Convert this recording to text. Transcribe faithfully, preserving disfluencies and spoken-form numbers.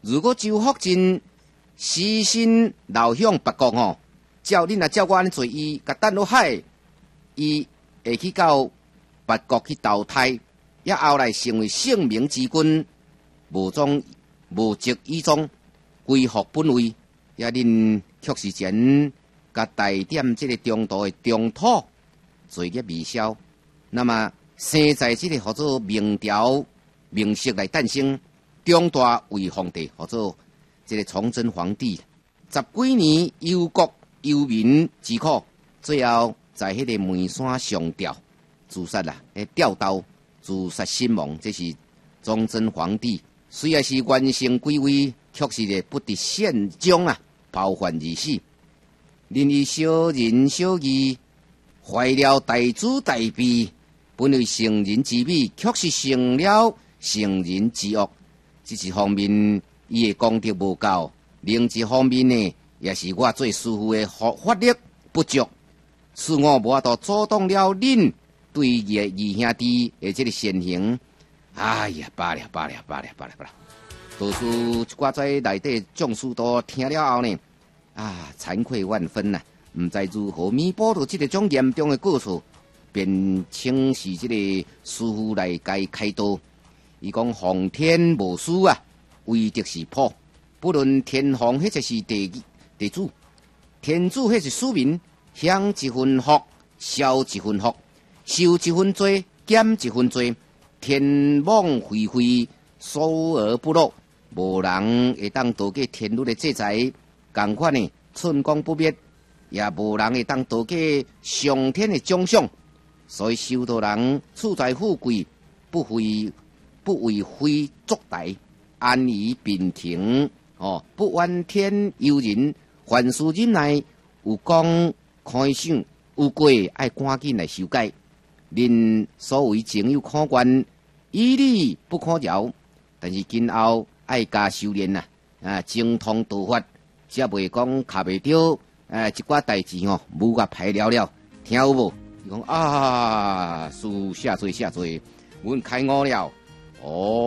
如果周福晋私心流向别国吼，照恁若照我安尼做，伊甲等落海，伊会去到别国去投胎，也后来成为圣明之君，无宗无疾以终，归复本位。也恁却是前甲带点这个中道的中土罪孽未消，那么生在这个叫做明朝明式来诞生，中大为皇帝，叫做这个崇祯皇帝。十几年忧国忧民之苦，最后在迄个梅山上吊自杀啦，诶，吊刀自杀身亡。这是崇祯皇帝，虽然是元成归位，却是咧不敌宪宗啊，暴犯而死。因伊小仁小义，怀了大智大悲，本为圣人之美，却是成了圣人之恶。这一方面，伊的功德无够；另一方面呢，也是我做师父的法力不足，使我无法度阻挡了恁对伊的二兄弟的这个善行。哎呀，罢了罢了罢了罢了罢了！都是一寡在内底众士都听了后呢，啊，惭愧万分呐、啊！唔知如何弥补到这个种严重的过错，便请示这个师傅来该开刀。伊讲皇天无私啊，唯独是破。不论天皇迄就是地地主，天主迄是庶民，享一分福，消一分福，受一分罪，减一分罪。天网恢恢，疏而不漏，无人会当逃过天律的制裁。共款呢，寸光不灭，也无人会当逃过上天的奖赏。所以修道人处在富贵，不为不为非作歹，安于平庭哦，不怨天尤人，凡事忍耐，有功可以赏，有过爱赶紧来修改。恁所谓情有可原，依理不可饶，但是今后爱加修炼呐，啊，精通道法，才袂讲卡袂着，诶，一寡代志吼，无甲排了了，听有无？伊讲啊，师下罪下罪，阮开悟了，哦。